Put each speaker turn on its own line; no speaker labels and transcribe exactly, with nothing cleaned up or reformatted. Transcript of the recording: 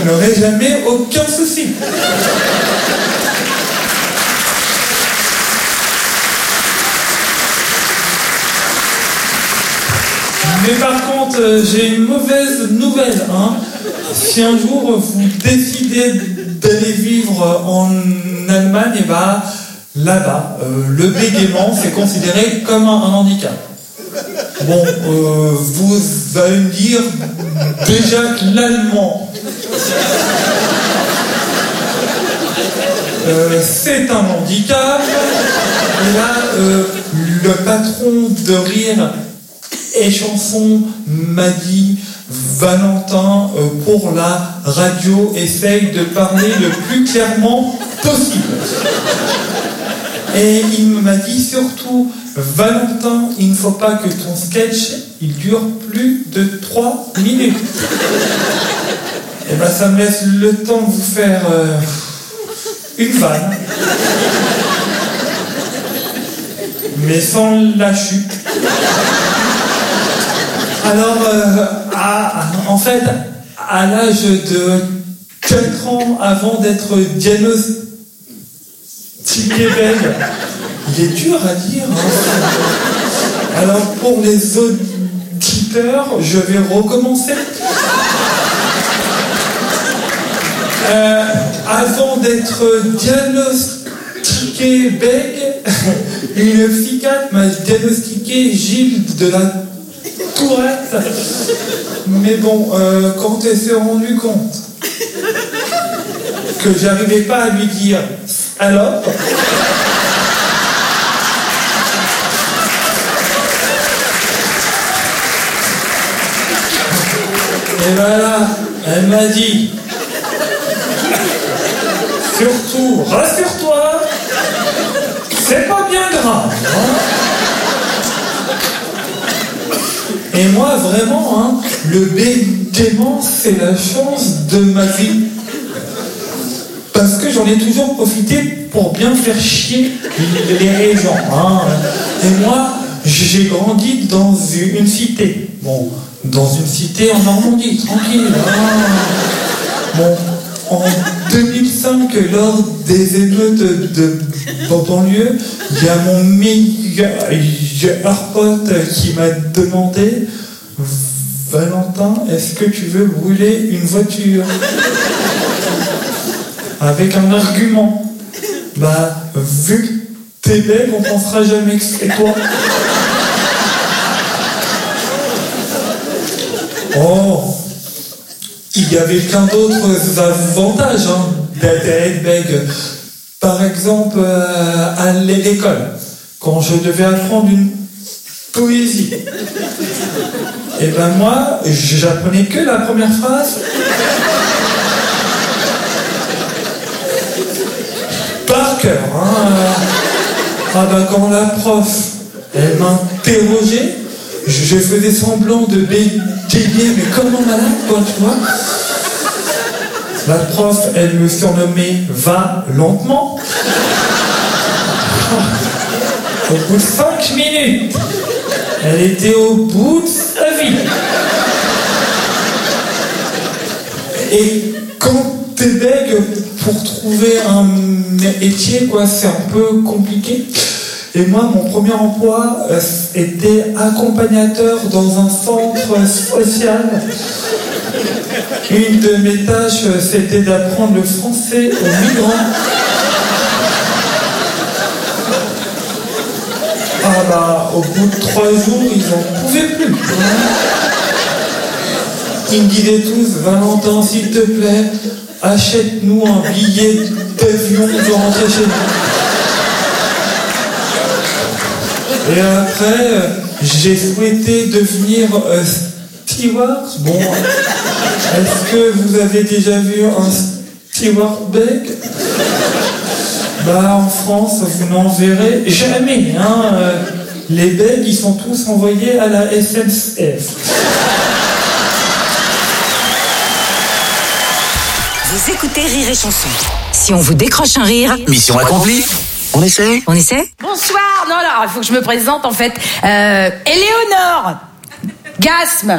vous n'aurez jamais aucun souci. Mais par contre, j'ai une mauvaise nouvelle. Hein. Si un jour vous décidez d'aller vivre en Allemagne, et bah, là-bas, euh, le bégaiement, c'est considéré comme un, un handicap. Bon, euh, vous allez me dire déjà que l'allemand, euh, c'est un handicap. Et là, euh, le patron de Rire et Chanson m'a dit: Valentin, euh, pour la radio, essaye de parler le plus clairement possible. Et il m'a dit surtout: Valentin, il ne faut pas que ton sketch il dure plus de trois minutes. Et ben ça me laisse le temps de vous faire euh, une vanne, mais sans la chute. Alors, euh, à, en fait, à l'âge de quatre ans, avant d'être diagnostiqué bègue, il est dur à dire. Hein. Alors, pour les auditeurs, je vais recommencer. Euh, avant d'être diagnostiqué bègue, une psychiatre m'a diagnostiqué Gilles de la Tourette. Mais bon, euh, quand elle s'est rendue compte que j'arrivais pas à lui dire alors, et voilà, elle m'a dit: surtout, rassure-toi, c'est pas bien grave. Hein. Et moi, vraiment, hein, le bégaiement, c'est la chance de ma vie. Parce que j'en ai toujours profité pour bien faire chier les gens. Hein. Et moi, j'ai grandi dans une cité. Bon, dans une cité en Normandie, tranquille. Hein. Bon, en deux mille cinq, lors des émeutes de banlieue, il y a mon meilleur pote qui m'a demandé: Valentin, est-ce que tu veux brûler une voiture? Avec un argument. Bah, vu que t'es belle, on pensera jamais que c'est toi. Oh, il y avait plein d'autres avantages hein, d'être bègue. Par exemple, euh, à l'école, quand je devais apprendre une poésie, et ben moi, j'apprenais que la première phrase. Par cœur. Hein. Ah ben quand la prof, elle m'interrogeait, je faisais semblant de bégayer, mais comme un malade, quoi, tu vois. La prof, elle me surnommait Va lentement. Au bout de cinq minutes, elle était au bout de sa vie. Et quand t'es bègue, pour trouver un métier, quoi, c'est un peu compliqué. Et moi, mon premier emploi euh, était accompagnateur dans un centre social. Une de mes tâches, c'était d'apprendre le français aux migrants. Ah bah, au bout de trois jours, ils n'en pouvaient plus. Ils me disaient tous: Valentin, s'il te plaît, achète-nous un billet d'avion pour rentrer chez nous. Et après, j'ai souhaité devenir euh, steward. Bon, est-ce que vous avez déjà vu un steward bègue? Bah, en France, vous n'en verrez jamais. Hein. Les bègues, ils sont tous envoyés à la S N C F.
Vous écoutez Rire et Chanson. Si on vous décroche un rire,
mission accomplie. On essaie
On essaie?
Bonsoir. Non, alors, il faut que je me présente, en fait. Euh, Éléonore Gasme.